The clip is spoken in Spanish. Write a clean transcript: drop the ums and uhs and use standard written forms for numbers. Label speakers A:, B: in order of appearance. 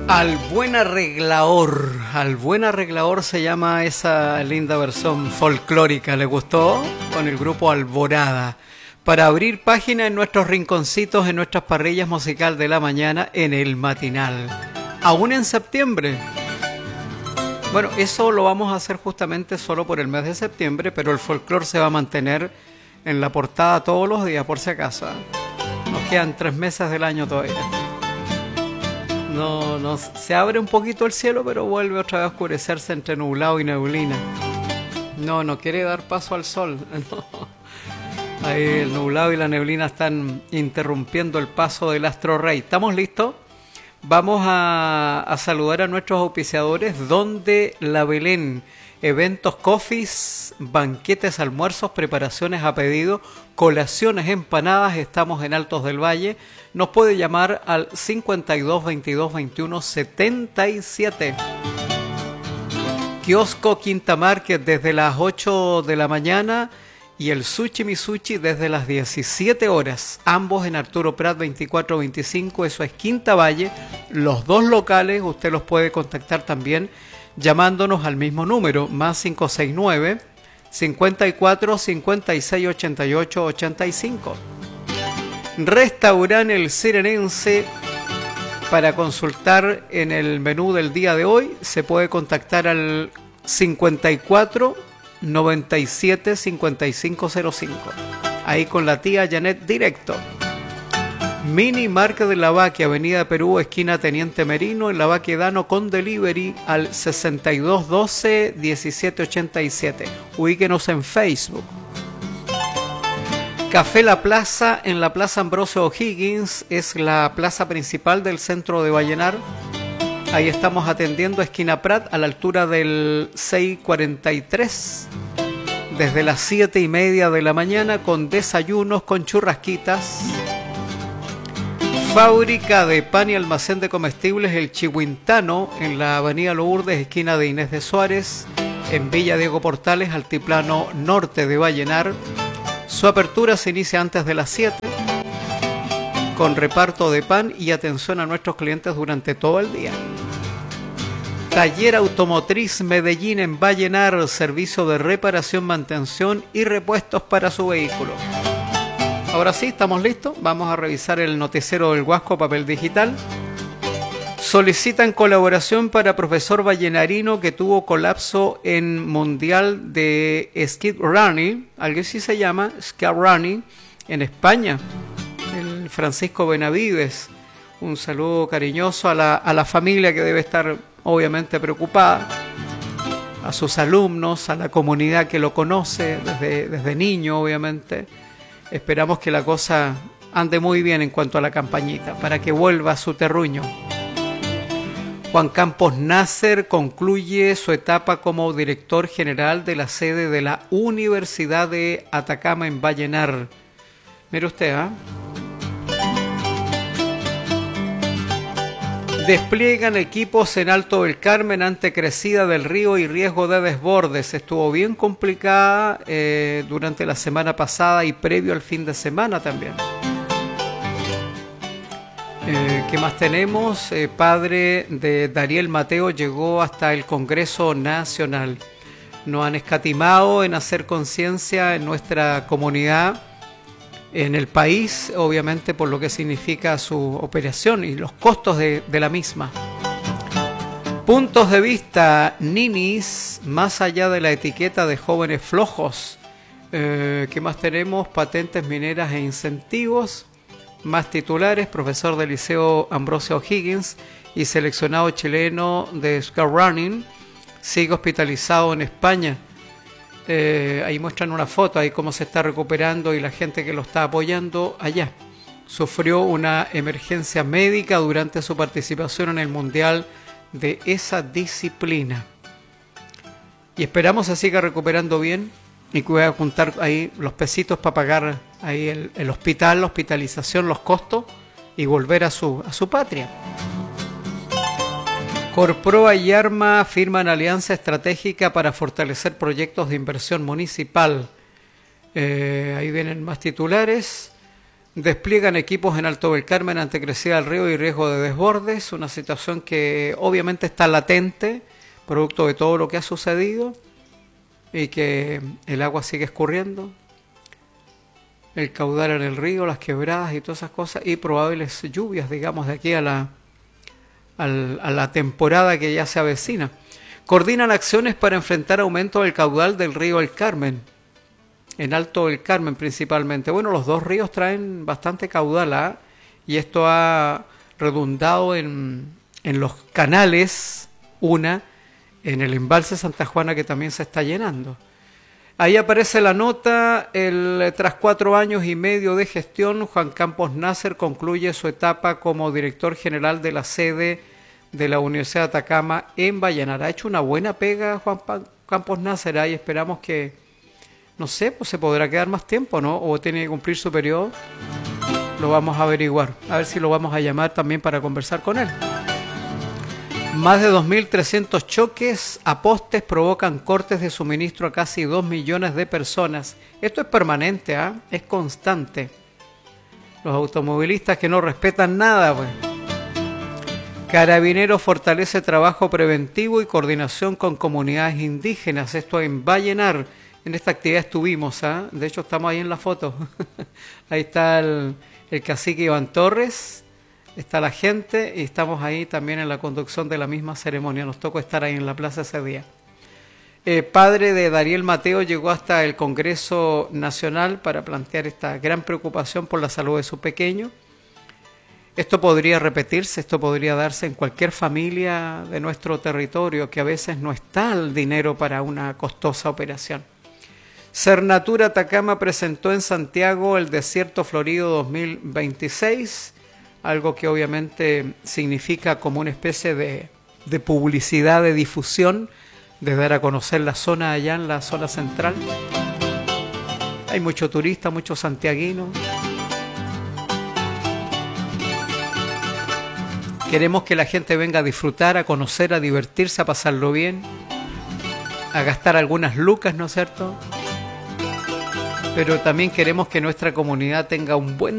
A: Al buen arreglador se llama esa linda versión folclórica, ¿le gustó? Con el grupo Alborada, para abrir página en nuestros rinconcitos, en nuestras parrillas musical de la mañana, en el matinal, aún en septiembre. Bueno, eso lo vamos a hacer justamente solo por el mes de septiembre, pero el folclore se va a mantener en la portada todos los días, por si acaso. Nos quedan 3 meses del año todavía. No, se abre un poquito el cielo, pero vuelve otra vez a oscurecerse entre nublado y neblina. No quiere dar paso al sol. No. Ahí el nublado y la neblina están interrumpiendo el paso del astro rey. ¿Estamos listos? Vamos a saludar a nuestros auspiciadores. Donde La Belén, eventos, coffees, banquetes, almuerzos, preparaciones a pedido, colaciones, empanadas. Estamos en Altos del Valle. Nos puede llamar al 52 22 21 77. Kiosco Quinta Market desde las 8 de la mañana y el Sushi Misuchi desde las 17 horas. Ambos en Arturo Prat 2425, eso es Quinta Valle. Los dos locales usted los puede contactar también llamándonos al mismo número, más 569 54 56 88 85. Restaurante El Serenense, para consultar en el menú del día de hoy se puede contactar al 54 97 5505, ahí con la tía Janet directo. Mini Market de Lavaque, Avenida Perú, esquina Teniente Merino, en Lavaquedano, con delivery al 6212 1787. Ubíquenos en Facebook. Café La Plaza, en la Plaza Ambrosio O'Higgins, es la plaza principal del centro de Vallenar. Ahí estamos atendiendo esquina Prat, a la altura del 643, desde las 7:30 de la mañana, con desayunos, con churrasquitas. Fábrica de pan y almacén de comestibles El Chihuintano, en la avenida Lourdes, esquina de Inés de Suárez, en Villa Diego Portales, altiplano norte de Vallenar. Su apertura se inicia antes de las 7, con reparto de pan y atención a nuestros clientes durante todo el día. Taller Automotriz Medellín, en Vallenar, servicio de reparación, mantención y repuestos para su vehículo. Ahora sí, ¿estamos listos? Vamos a revisar el noticiero del Huasco, papel digital. Solicitan colaboración para profesor vallenarino que tuvo colapso en Mundial de Skid Running, algo así se llama, Skid Running, en España. El Francisco Benavides. Un saludo cariñoso a la familia, que debe estar obviamente preocupada, a sus alumnos, a la comunidad que lo conoce desde niño, obviamente. Esperamos que la cosa ande muy bien en cuanto a la campañita, para que vuelva a su terruño. Juan Campos Nasser concluye su etapa como director general de la sede de la Universidad de Atacama en Vallenar. Mire usted, ¿ah? Despliegan equipos en Alto del Carmen ante crecida del río y riesgo de desbordes. Estuvo bien complicada durante la semana pasada y previo al fin de semana también. ¿Qué más tenemos? Padre de Dariel Mateo llegó hasta el Congreso Nacional. Nos han escatimado en hacer conciencia en nuestra comunidad, en el país, obviamente por lo que significa su operación y los costos de la misma. Puntos de vista, ninis, más allá de la etiqueta de jóvenes flojos. ¿Qué más tenemos? Patentes mineras e incentivos. Más titulares, profesor del Liceo Ambrosio O'Higgins y seleccionado chileno de skyrunning, sigue hospitalizado en España. Ahí muestran una foto, ahí cómo se está recuperando y la gente que lo está apoyando allá. Sufrió una emergencia médica durante su participación en el Mundial de esa disciplina. Y esperamos se siga recuperando bien y que voy a juntar ahí los pesitos para pagar ahí el hospital, la hospitalización, los costos y volver a su patria. Corproa y Arma firman alianza estratégica para fortalecer proyectos de inversión municipal. Ahí vienen más titulares. Despliegan equipos en Alto del Carmen ante crecida del río y riesgo de desbordes, una situación que obviamente está latente, producto de todo lo que ha sucedido y que el agua sigue escurriendo, el caudal en el río, las quebradas y todas esas cosas, y probables lluvias, digamos, de aquí a la temporada que ya se avecina. Coordinan acciones para enfrentar aumento del caudal del río El Carmen, en Alto del Carmen principalmente. Bueno, los dos ríos traen bastante caudal, y esto ha redundado en los canales, en el embalse Santa Juana, que también se está llenando. Ahí aparece la nota, tras 4 años y medio de gestión, Juan Campos Nasser concluye su etapa como director general de la sede de la Universidad de Atacama en Vallenar. Ha hecho una buena pega Juan Campos Nasser, y esperamos que, no sé, pues se podrá quedar más tiempo, ¿no? O tiene que cumplir su periodo. Lo vamos a averiguar, a ver si lo vamos a llamar también para conversar con él. Más de 2.300 choques a postes provocan cortes de suministro a casi 2 millones de personas. Esto es permanente, es constante. Los automovilistas que no respetan nada, pues. Carabineros fortalece trabajo preventivo y coordinación con comunidades indígenas. Esto en Vallenar. En esta actividad estuvimos, de hecho estamos ahí en la foto. Ahí está el cacique Iván Torres. Está la gente y estamos ahí también en la conducción de la misma ceremonia. Nos tocó estar ahí en la plaza ese día. Padre de Dariel Mateo llegó hasta el Congreso Nacional para plantear esta gran preocupación por la salud de su pequeño. Esto podría repetirse, esto podría darse en cualquier familia de nuestro territorio, que a veces no está el dinero para una costosa operación. Cernatura Atacama presentó en Santiago el Desierto Florido 2026, algo que obviamente significa como una especie de publicidad, de difusión, de dar a conocer la zona allá en la zona central. Hay mucho turista, muchos santiaguinos. Queremos que la gente venga a disfrutar, a conocer, a divertirse, a pasarlo bien, a gastar algunas lucas, ¿no es cierto? Pero también queremos que nuestra comunidad tenga un buen